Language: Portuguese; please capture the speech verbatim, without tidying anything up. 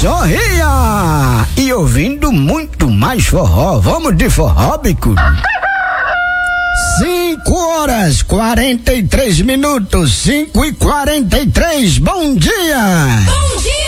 Sorria! E ouvindo muito mais forró. Vamos de forró, bico? Cinco horas, quarenta e três minutos, cinco e quarenta e três. Bom dia! Bom dia!